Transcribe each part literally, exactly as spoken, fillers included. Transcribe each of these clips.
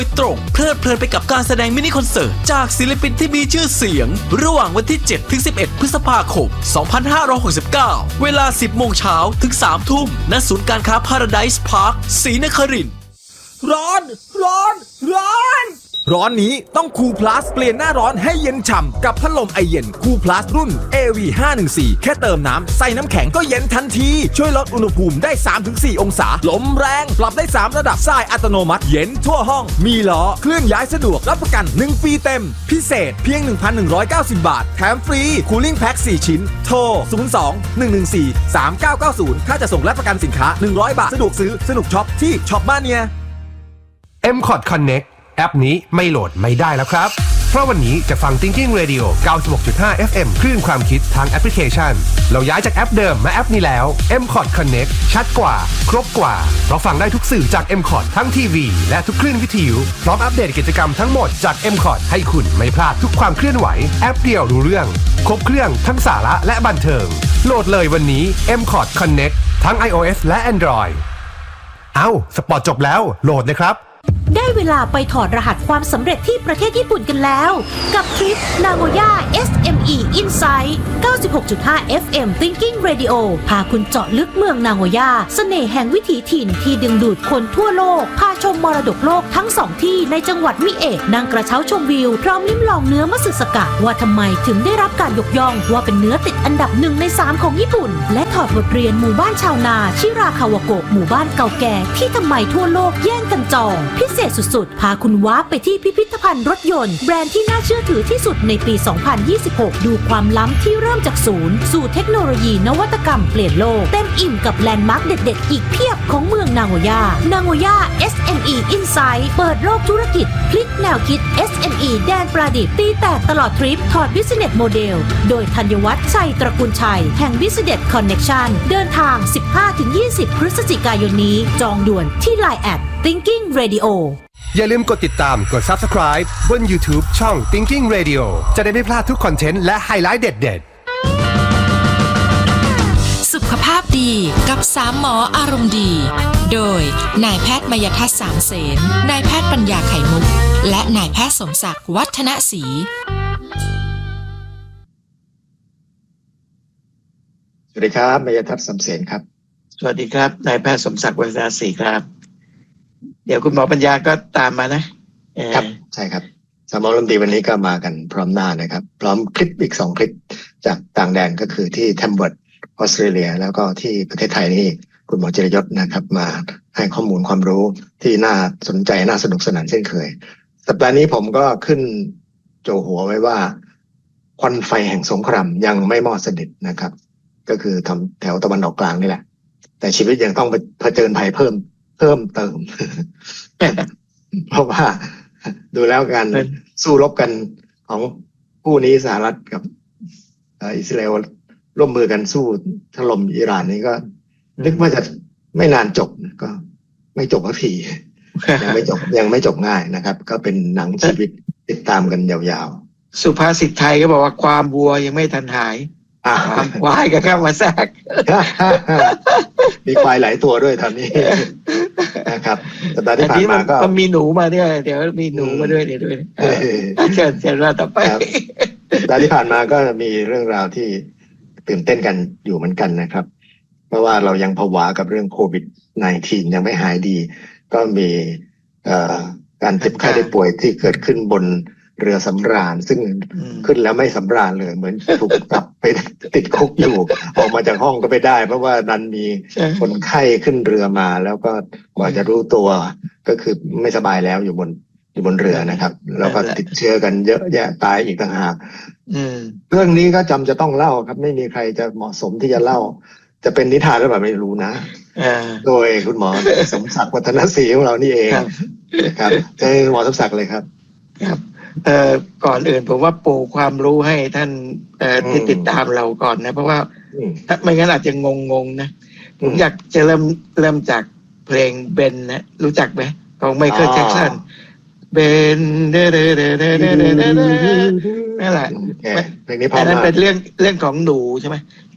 ตรงเพลิดเพลินไปกับการแสดงมินิคอนเสิร์ตจากศิลปินที่มีชื่อเสียงระหว่างวันที่ เจ็ดถึงสิบเอ็ด พฤษภาคม สองพันห้าร้อยหกสิบเก้า เวลา สิบโมงเช้าถึง สามทุ่ม ณ ศูนย์การค้า Paradise Park ศรีนครินทร์ร้อนร้อนร้อนร้อนนี้ต้องคูลพลัสเปลี่ยนหน้าร้อนให้เย็นฉ่ำกับพัดลมไอเย็นคูลพลัสรุ่น เอ วี ห้าหนึ่งสี่ แค่เติมน้ำใส่น้ำแข็งก็เย็นทันทีช่วยลดอุณหภูมิได้ สามถึงสี่ องศาลมแรงปรับได้สามระดับทรายอัตโนมัติเย็นทั่วห้องมีล้อเคลื่อนย้ายสะดวกรับประกันหนึ่งปีเต็มพิเศษเพียง หนึ่งพันหนึ่งร้อยเก้าสิบ บาทแถมฟรีคูลิ่งแพ็คสี่ชิ้นโทรศูนย์ สอง หนึ่ง หนึ่ง สี่ สาม เก้า เก้า ศูนย์ถ้าจะส่งและประกันสินค้าหนึ่งร้อยบาทสะดวกซื้อสนุกช็อปที่ช็อปมาเนียเอ็ม คอร์ด Connect แอปนี้ไม่โหลดไม่ได้แล้วครับเพราะวันนี้จะฟัง Thinking Radio เก้าสิบหกจุดห้า เอฟ เอ็ม คลื่นความคิดทางแอปพลิเคชันเราย้ายจากแอปเดิมมาแอปนี้แล้ว เอ็ม คอร์ด Connect ชัดกว่าครบกว่าเพราะฟังได้ทุกสื่อจาก เอ็ม คอร์ด ทั้งทีวีและทุกคลื่นวิทยุพร้อมอัปเดตกิจกรรมทั้งหมดจาก เอ็ม คอร์ด ให้คุณไม่พลาดทุกความเคลื่อนไหวแอปเดียวรู้เรื่องครบเครื่องทั้งสาระและบันเทิงโหลดเลยวันนี้ เอ็ม คอร์ด Connect ทั้ง iOS และ Android เอ้าสปอร์ตจบแล้วโหลดเลยครับได้เวลาไปถอดรหัสความสำเร็จที่ประเทศญี่ปุ่นกันแล้วกับทริป Nagoya เอส เอ็ม อี Insight เก้าสิบหกจุดห้า เอฟ เอ็ม Thinking Radio พาคุณเจาะลึกเมืองนาโกย่าเสน่ห์แห่งวิถีถิ่นที่ดึงดูดคนทั่วโลกพาชมมรดกโลกทั้งสองที่ในจังหวัดมิเอะนั่งกระเช้าชมวิวพร้อมลิ้มลองเนื้อมัตสึสกะว่าทำไมถึงได้รับการยกย่องว่าเป็นเนื้อติดอันดับหนึ่งในสามของญี่ปุ่นและถอดบทเรียนหมู่บ้านชาวนาชิราคาวาโกะหมู่บ้านเก่าแก่ที่ทำไมทั่วโลกแย่งกันจองพิเศษสุดๆพาคุณว้าไปที่พิพิธภัณฑ์รถยนต์แบรนด์ที่น่าเชื่อถือที่สุดในปี สองพันยี่สิบหก ดูความล้ำที่เริ่มจากศูนย์สู่เทคโนโลยีนวัตกรรมเปลี่ยนโลกเต็มอิ่มกับแลนด์มาร์คเด็ดๆอีกเพียบของเมืองนาโกย่านาโกย่า เอส เอ็ม อี Insight เปิดโลกธุรกิจพลิกแนวคิด เอส เอ็ม อี แดนประดิษฐ์ตีแตกตลอดทริปถอด Business Model โดยธัญวัฒน์ชัยตระกูลชัยแห่ง Business Connection เดินทาง สิบห้าถึงยี่สิบ พฤศจิกายนนี้จองด่วนที่ ไลน์ แอท Thinking Radio อย่าลืมกดติดตามกด Subscribe บน YouTube ช่อง Thinking Radio จะได้ไม่พลาดทุกคอนเทนต์และไฮไลท์เด็ดๆสุขภาพดีกับสามหมออารมณ์ดีโดยนายแพทย์มยทัศน์สามเสนนายแพทย์ปัญญาไข่มุกและนายแพทย์สมศักดิ์วัฒนศรีสวัสดีครับมยทัศน์สามเสนครับสวัสดีครับนายแพทย์สมศักดิ์วัฒนศรีครับเดี๋ยวคุณหมอปัญญาก็ตามมานะครับใช่ครับสามหมออารมณ์ดีวันนี้ก็มากันพร้อมหน้านะครับพร้อมคลิปอีกสองคลิปจากต่างแดนก็คือที่แทมเบิร์ตออสเตรเลียแล้วก็ที่ประเทศไทยนี่คุณหมอจิรยศนะครับมาให้ข้อมูลความรู้ที่น่าสนใจน่าสนุกสนานเช่นเคยสัปดาห์นี้ผมก็ขึ้นโจหัวไว้ว่าควันไฟแห่งสงครามยังไม่มอดสนิทนะครับก็คือทำแถวตะวันออกกลางนี่แหละแต่ชีวิตยังต้องเผชิญภัยเพิ่มเพิ่มเติม เพราะว่าดูแล้วการสู้รบกันของผู้นี้สหรัฐกับอิสราเอลร่วมมือกันสู้ถล่มอิหร่านนี่ก็นึกว่าจะไม่นานจบก็ไม่จบสักทียังไม่จบยังไม่จบง่ายนะครับก็เป็นหนังชีวิตติดตามกันยาวๆสุภาษิตไทยก็บอกว่าความวัวยังไม่ทันหายความควายก็เข้ามาแทรกมีควายหลายตัวด้วยตอนนี้นะครับสัปดาห์ที่ผ่านมาก็มีหนูมาด้วยเดี๋ยวมีหนูมาด้วยเดี๋ยวด้วยเชิญเชิญว่าต่อไปสัปดาห์ที่ผ่านมาก็มีเรื่องราวที่ตื่นเต้นกันอยู่เหมือนกันนะครับเพราะว่าเรายังผวากับเรื่องโควิด สิบเก้า ยังไม่หายดีก็มีการเจ็บไข้ได้ป่วยที่เกิดขึ้นบนเรือสำราญซึ่งขึ้นแล้วไม่สำราญเลยเหมือนถูกจับไปติดคุกอยู่ออกมาจากห้องก็ไม่ได้เพราะว่าดันมีคนไข้ขึ้นเรือมาแล้วก็กว่าจะรู้ตัวก็คือไม่สบายแล้วอยู่บนอยู่บนเรือนะครับแล้วก็ติดเชื้อกันเยอะแยะตายอีกต่างหากเรื่องนี้ก็จำจะต้องเล่าครับไม่มีใครจะเหมาะสมที่จะเล่าจะเป็นนิทานหรือเปล่าไม่รู้นะโดยคุณหมอสมศักดิ์วัฒนศรีของเรานี่เองนะครับเจอหมอสมศักดิ์เลยครับครับเอ่อก่อนอื่นผมว่าปูความรู้ให้ท่านเอ่อที่ติดตามเราก่อนนะเพราะว่าถ้าไม่งั้นอาจจะงงๆนะผมอยากจะเริ่มเริ่มจากเพลงเบนนะรู้จักไหมของไมเคิลแจ็คสันเบนเด้อเด้อเด้อเด้อเด้อเด้อนั่นแหละเพลงนี้พออันนั้นเป็นเรื่องเรื่องของหนูใช่ไหม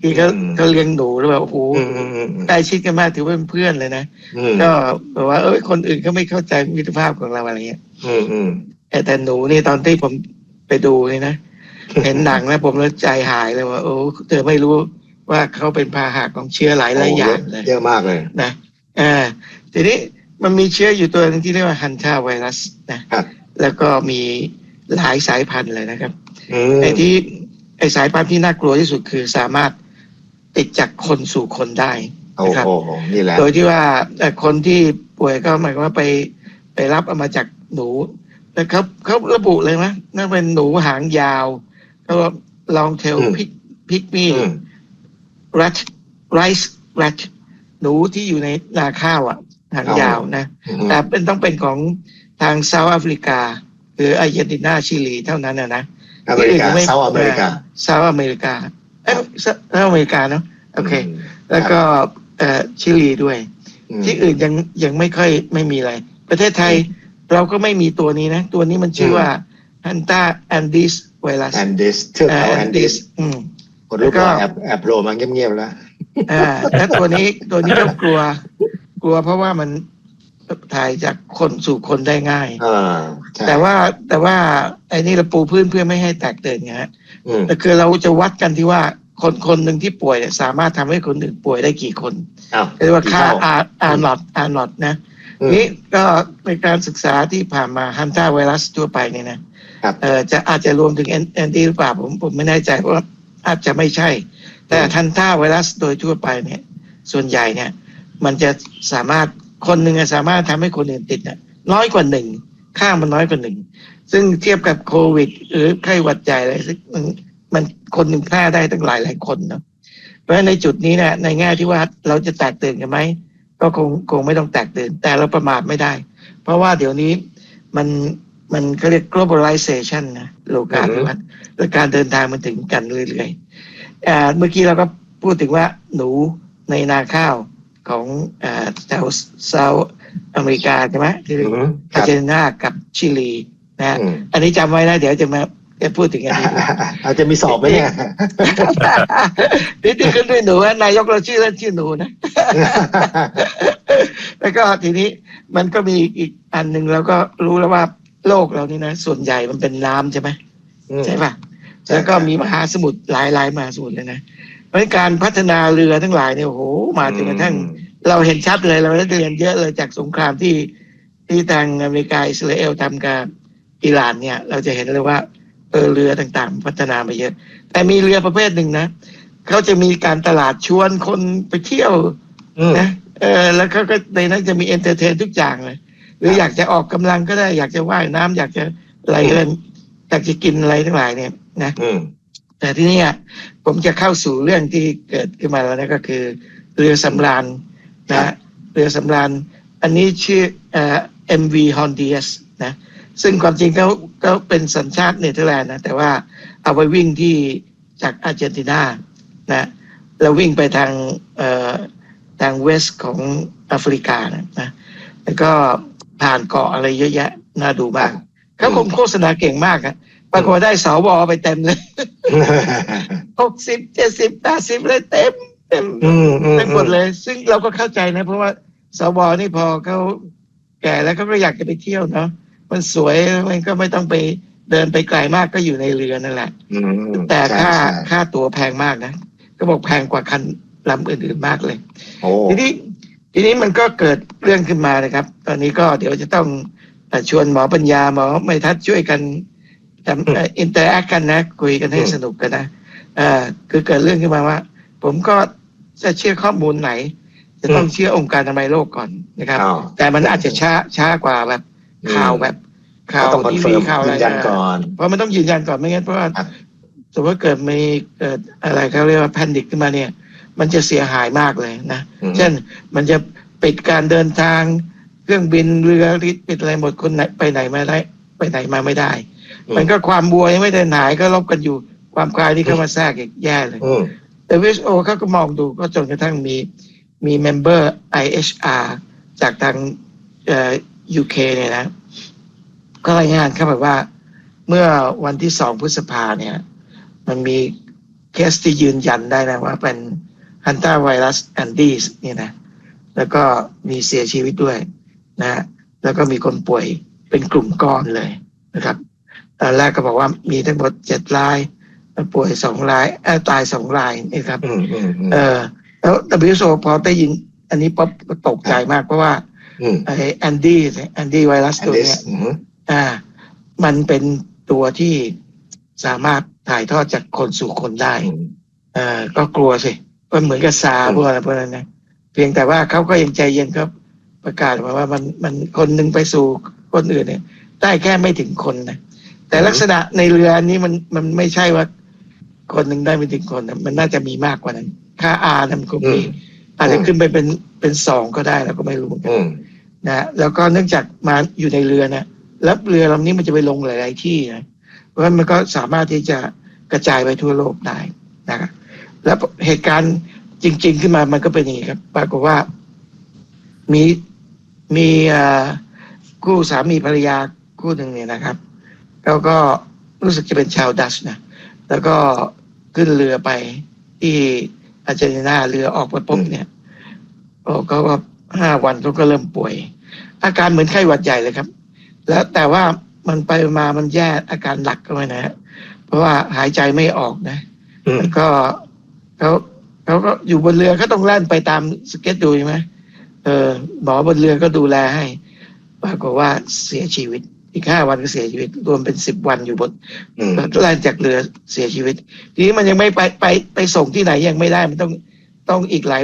ที่เขาเขาเลี้ยงหนูแล้วแบบโอ้โหใกล้ชิดกันมากถือว่าเป็นเพื่อนเลยนะก็แบบว่าเอ้ยคนอื่นเขาไม่เข้าใจมิตรภาพของเราอะไรเงี้ยแต่หนูนี่ตอนที่ผมไปดูนี่นะเห็นหนังแล้วผมแล้วใจหายเลยว่าโอ้เธอไม่รู้ว่าเขาเป็นพาหะของเชื้อหลายหลายอย่างเลยเยอะมากเลยนะอ่าทีนี้มันมีเชื้ออยู่ตัวนึงที่เรียกว่าฮันทาไวรัสนะแล้วก็มีหลายสายพันธุ์เลยนะครับไอ้ที่ไอ้สายพันธุ์ที่น่ากลัวที่สุดคือสามารถติดจากคนสู่คนได้นะครับนี่แหละโดยที่ว่าคนที่ป่วยก็หมายความว่าไปไปรับเอามาจากหนูนะครับเขาระบุเลยนะนั่นเป็นหนูหางยาวเขาลองเทลพิกพิกมี่รัชไรซ์รัชหนูที่อยู่ในนาข้าวอ่ะหางยาวนะแต่เป็นต้องเป็นของทางเซาท์แอฟริกาหรืออาร์เจนตินาชิลีเท่านั้นนะนะอเมริกาเซาท์อเมริกาเซาท์อเมริกาเอ้ยเซาท์อเมริกาเนาะโอเคแล้วก็เอ่อชิลีด้วยที่อื่นยังยังไม่ค่อยไม่มีอะไรประเทศไทยเราก็ไม่มีตัวนี้นะตัวนี้มันชื่อว่าฮันตาแอนดิสไวรัสแอนดิสเทือกเขาแอนดิสอืมแล้วก็แอบแอบโผล่มาเงียบๆแล้วอ่าแล้วตัวนี้ตัวนี้ก็กลัวกลัวเพราะว่ามันถ่ายจากคนสู่คนได้ง่ายแต่ว่าแต่ว่าไอ้นี่เราปูพื้นเพื่อไม่ให้แตกตื่นไงฮะแต่คือเราจะวัดกันที่ว่าคนคนหนึ่งที่ป่วยเนี่ยสามารถทำให้คนอื่นป่วยได้กี่คนเรียกว่าค่าอาร์อาร์นอตอาร์นอตนะนี่ก็ในการศึกษาที่ผ่านมาฮันตาไวรัสทั่วไปเนี่ยนะเออจะอาจจะรวมถึงแอนตี้หรือเปล่าผมผมไม่แน่ใจเพราะอาจจะไม่ใช่แต่ฮันตาไวรัสโดยทั่วไปเนี่ยส่วนใหญ่เนี่ยมันจะสามารถคนหนึ่งสามารถทำให้คนอื่นติดน่ะน้อยกว่าหนึ่งค่ามันน้อยกว่าหนึ่งซึ่งเทียบกับโควิดหรือไข้หวัดใหญ่อะไรซึ่งมันมันคนหนึ่งแพร่ได้ตั้งหลายหลายคนเนาะเพราะฉะนั้นในจุดนี้เนี่ยในแง่ที่ว่าเราจะแตกตื่นกันไหมก็คงคงไม่ต้องแตกตื่นแต่เราประมาทไม่ได้เพราะว่าเดี๋ยวนี้มันมันเขาเรียก globalization นะโลกาภิวัตน์และการเดินทางมันถึงกันเรื่อยๆอ่าเมื่อกี้เราก็พูดถึงว่าหนูในนาข้าวของอ่าแถวเซาท์อเมริกาใช่ไหมที่อาร์เจนตินากับชิลีนะอันนี้จำไว้นะเดี๋ยวจะมาจะพูดถึงอันนี้อาจจะมีสอบไหมเนี่ยนี่ที่ขึ้นด้วยหนูนายกเราชื่อเล่นชื่อหนูนะแล้วก็ทีนี้มันก็มีอีกอันหนึ่งแล้วก็รู้แล้วว่าโลกเรานี่นะส่วนใหญ่มันเป็นน้ำใช่ไหมใช่ป่ะแล้วก็มีมหาสมุทรหลายหลายมหาสมุทรเลยนะเพราะการพัฒนาเรือทั้งหลายเนี่ยโอ้โหมาจนกระทั่งเราเห็นชัดเลยเราได้เรียนเยอะเลยจากสงครามที่ที่ทางอเมริกาอิสราเอลทำกับอิหร่านเนี่ยเราจะเห็นเลยว่าเออเรือต่างๆพัฒนามาเยอะแต่มีเรือประเภทหนึ่งนะเขาจะมีการตลาดชวนคนไปเที่ยวนะเออแล้วเขาก็ในนั้นจะมีเอนเตอร์เทนทุกอย่างเลยหรืออยากจะออกกำลังก็ได้อยากจะว่ายน้ำอยากจะอะไรก็ได้อยากจะกินอะไรทั้งหลายเนี่ยนะแต่ที่นี่ผมจะเข้าสู่เรื่องที่เกิดขึ้นมาแล้วนะก็คือเรือสำราญนะเรือสำราญอันนี้ชื่อเอ่อ เอ็ม วี Hondias นะซึ่งความจริงเขาเขาเป็นสัญชาติเนเธอร์แลนด์นะแต่ว่าเอาไปวิ่งที่จากอาร์เจนตินานะแล้ววิ่งไปทางเอ่อทางเวสต์ของแอฟริกานะนะแล้วก็ผ่านเกาะอะไรเยอะแยะน่าดูมากเขาคงโฆษณาเก่งมากอะปรากฏได้สวไปเต็มเลยหกสิบเจ็ดสิบแปดสิบเลยเต็มเต็มเต็มหมดเลยซึ่งเราก็เข้าใจนะเพราะว่าสวนี่พอเขาแก่แล้วเขาก็อยากจะไปเที่ยวเนาะมันสวยมันก็ไม่ต้องไปเดินไปไกลมากก็อยู่ในเรือนั่นแหละแต่ค่าค่าตั๋วแพงมากนะก็บอกแพงกว่าคันลำอื่นๆมากเลยทีนี้ทีนี้มันก็เกิดเรื่องขึ้นมานะครับตอนนี้ก็เดี๋ยวจะต้องชวนหมอปัญญาหมอไม่ทัดช่วยกันทำอินเตอร์แอคกันนะคุยกันให้สนุกกันนะอ่าคือเกิดเรื่องขึ้นมาว่าผมก็จะเชื่อข้อมูลไหนจะต้องเชื่อองค์การอนามัยโลกก่อนนะครับแต่มันอาจจะช้าช้ากว่าแบบข่าวแบบข่าวทีวีข่าวอะไรเพราะมันต้องยืนยันก่อนไม่งั้นเพราะว่าสมมติว่าเกิดมีเกิดอะไรเขาเรียกว่าแพนิคขึ้นมาเนี่ยมันจะเสียหายมากเลยนะเช่นมันจะปิดการเดินทางเครื่องบินเรือปิดอะไรหมดคนไหนไปไหนมาได้ไปไหนมาไม่ได้มันก็ความบัวยังไม่ได้หายก็ลบกันอยู่ความคลายที่เข้ามาแทรกอีกแย่เลยแต่ ดับเบิลยู เอช โอ เขาก็มองดูก็จนกระทั่งมีมีเมมเบอร์ ไอ เอช อาร์ จากทางเอ่อ ยู เค เนี่ยนะก็รายงานเข้ามาว่าเมื่อวันที่สองพฤษภาเนี่ยมันมีเคสที่ยืนยันได้นะว่าเป็นฮันต้าไวรัสแอนดีสเนี่ยนะแล้วก็มีเสียชีวิตด้วยนะแล้วก็มีคนป่วยเป็นกลุ่มก้อนเลยนะครับตอนแรกก็บอกว่ามีทั้งหมดเจ็ดรายป่วยสองรายเอ่อตายสองรายนะครับเออแล้ว ดับเบิลยู เอช โอ พอได้ยินอันนี้ป๊อปตกใจมากเพราะว่าไอ้แอนดี้แอนดี้ไวรัสตัวเนี้ยอ่ามันเป็นตัวที่สามารถถ่ายทอดจากคนสู่คนได้เอ่อก็กลัวสิมันเหมือนกับซาพวกอะไรพวกนั้นนะเพียงแต่ว่าเขาก็ยังใจเย็นครับประกาศมาว่ามันมันคนหนึ่งไปสู่คนอื่นเนี่ยได้แค่ไม่ถึงคนนะแต่ลักษณะในเรือนี้มันมันไม่ใช่ว่าคนหนึ่งได้ไม่ถึงคนนะมันน่าจะมีมากกว่านั้นค่า R นำก็มีอาจจะขึ้นไปเป็นเป็นสองก็ได้เราก็ไม่รู้เหมือนกันนะแล้วก็เนื่องจากมาอยู่ในเรือนะแล้วเรือลำนี้มันจะไปลงหลายๆที่นะเพราะฉะนั้นมันก็สามารถที่จะกระจายไปทั่วโลกได้นะครับแล้วเหตุการณ์จริงๆขึ้นมามันก็เป็นอย่างนี้ครับปรากฏว่ามีมีคู่สามีภรรยาคู่หนึ่งเนี่ยนะครับแล้วก็รู้สึกจะเป็นชาวดัชนะแล้วก็ขึ้นเรือไปที่อาร์เจนตินาเรือออกไปปุ๊บเนี่ยโอ้ก็ว่าห้าวันเขาก็เริ่มป่วยอาการเหมือนไข้หวัดใหญ่เลยครับแล้วแต่ว่ามันไปมามันแย่อาการหนักก็ไม่นะเพราะว่าหายใจไม่ออกนะแล้วก็เขาเขาก็อยู่บนเรือเขาต้องแล่นไปตามสเก็ตดูใช่ไหมเออหมอบนเรือก็ดูแลให้ปรากฏว่าเสียชีวิตอีกห้าวันก็เสียชีวิตรวมเป็นสิบวันอยู่บนแล่นจากเรือเสียชีวิตทีนี้มันยังไม่ไปไปไปส่งที่ไหนยังไม่ได้มันต้องต้องอีกหลาย